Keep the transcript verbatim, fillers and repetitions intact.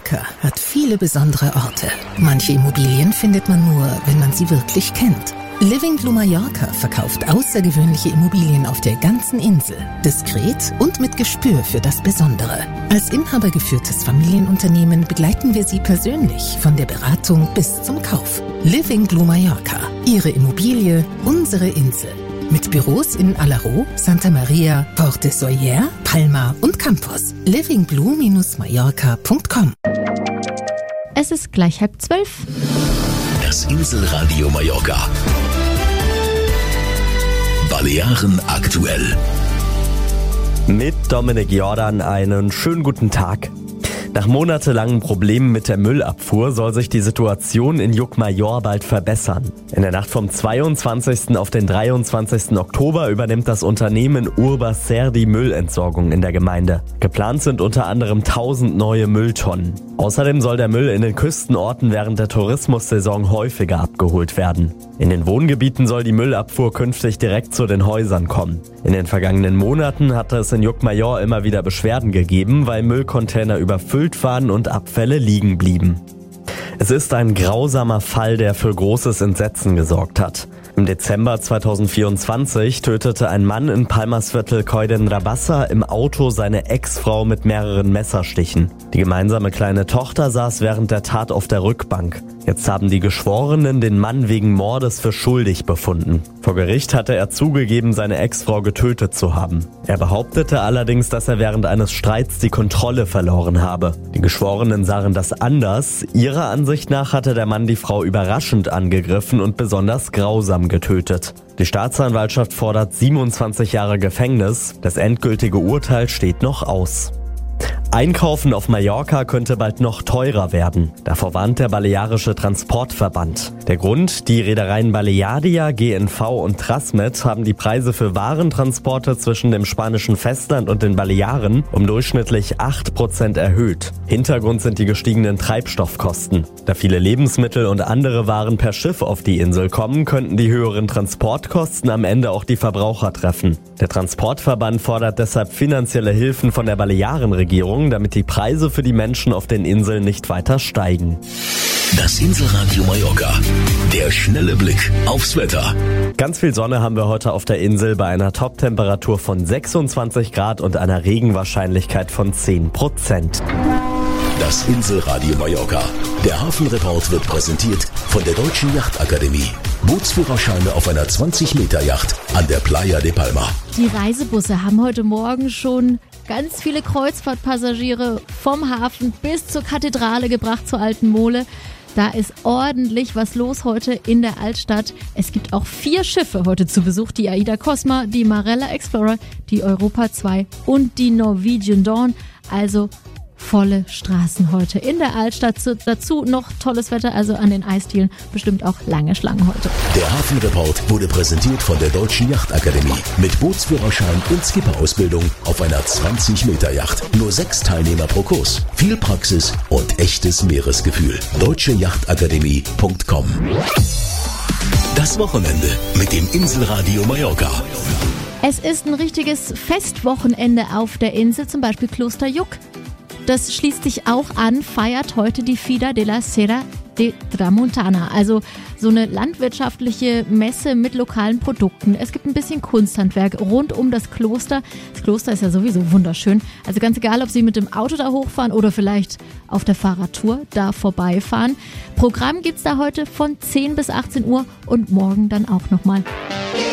Mallorca hat viele besondere Orte. Manche Immobilien findet man nur, wenn man sie wirklich kennt. Living Blue Mallorca verkauft außergewöhnliche Immobilien auf der ganzen Insel. Diskret und mit Gespür für das Besondere. Als inhabergeführtes Familienunternehmen begleiten wir Sie persönlich von der Beratung bis zum Kauf. Living Blue Mallorca. Ihre Immobilie, unsere Insel. Mit Büros in Alaró, Santa Maria, Port de Sóller, Palma und Campos. living blue Bindestrich mallorca punkt com. Es ist gleich halb zwölf. Das Inselradio Mallorca. Balearen aktuell. Mit Dominik Jordan einen schönen guten Tag. Nach monatelangen Problemen mit der Müllabfuhr soll sich die Situation in Llucmajor bald verbessern. In der Nacht vom zweiundzwanzigsten auf den dreiundzwanzigsten Oktober übernimmt das Unternehmen Urbaser die Müllentsorgung in der Gemeinde. Geplant sind unter anderem tausend neue Mülltonnen. Außerdem soll der Müll in den Küstenorten während der Tourismussaison häufiger abgeholt werden. In den Wohngebieten soll die Müllabfuhr künftig direkt zu den Häusern kommen. In den vergangenen Monaten hatte es in Llucmajor immer wieder Beschwerden gegeben, weil Müllcontainer überfüllt waren und Abfälle liegen blieben. Es ist ein grausamer Fall, der für großes Entsetzen gesorgt hat. Im Dezember zweitausendvierundzwanzig tötete ein Mann in Palmas Viertel Coll d'en-Rabassa im Auto seine Ex-Frau mit mehreren Messerstichen. Die gemeinsame kleine Tochter saß während der Tat auf der Rückbank. Jetzt haben die Geschworenen den Mann wegen Mordes für schuldig befunden. Vor Gericht hatte er zugegeben, seine Ex-Frau getötet zu haben. Er behauptete allerdings, dass er während eines Streits die Kontrolle verloren habe. Die Geschworenen sahen das anders. Ihrer Ansicht nach hatte der Mann die Frau überraschend angegriffen und besonders grausam getötet. Die Staatsanwaltschaft fordert siebenundzwanzig Jahre Gefängnis. Das endgültige Urteil steht noch aus. Einkaufen auf Mallorca könnte bald noch teurer werden. Davor warnt der Balearische Transportverband. Der Grund: Die Reedereien Balearia, G N V und Trasmet haben die Preise für Warentransporte zwischen dem spanischen Festland und den Balearen um durchschnittlich acht Prozent erhöht. Hintergrund sind die gestiegenen Treibstoffkosten. Da viele Lebensmittel und andere Waren per Schiff auf die Insel kommen, könnten die höheren Transportkosten am Ende auch die Verbraucher treffen. Der Transportverband fordert deshalb finanzielle Hilfen von der Balearenregierung, damit die Preise für die Menschen auf den Inseln nicht weiter steigen. Das Inselradio Mallorca. Der schnelle Blick aufs Wetter. Ganz viel Sonne haben wir heute auf der Insel bei einer Toptemperatur von sechsundzwanzig Grad und einer Regenwahrscheinlichkeit von zehn Prozent. Das Inselradio Mallorca. Der Hafenreport wird präsentiert von der Deutschen Yachtakademie. Bootsführerscheine auf einer zwanzig Meter Yacht an der Playa de Palma. Die Reisebusse haben heute Morgen schon ganz viele Kreuzfahrtpassagiere vom Hafen bis zur Kathedrale gebracht, zur Alten Mole. Da ist ordentlich was los heute in der Altstadt. Es gibt auch vier Schiffe heute zu Besuch. Die Aida Cosma, die Marella Explorer, die Europa zwei und die Norwegian Dawn. Also volle Straßen heute in der Altstadt. Dazu noch tolles Wetter, also an den Eisdielen bestimmt auch lange Schlangen heute. Der Hafenreport wurde präsentiert von der Deutschen Yachtakademie. Mit Bootsführerschein und Skipperausbildung auf einer zwanzig Meter Yacht. Nur sechs Teilnehmer pro Kurs. Viel Praxis und echtes Meeresgefühl. deutsche yachtakademie punkt com. Das Wochenende mit dem Inselradio Mallorca. Es ist ein richtiges Festwochenende auf der Insel, zum Beispiel Kloster Lluc. Das schließt sich auch an, feiert heute die Fira de la Serra de Tramuntana, also so eine landwirtschaftliche Messe mit lokalen Produkten. Es gibt ein bisschen Kunsthandwerk rund um das Kloster. Das Kloster ist ja sowieso wunderschön. Also ganz egal, ob Sie mit dem Auto da hochfahren oder vielleicht auf der Fahrradtour da vorbeifahren. Programm gibt's da heute von zehn bis achtzehn Uhr und morgen dann auch nochmal.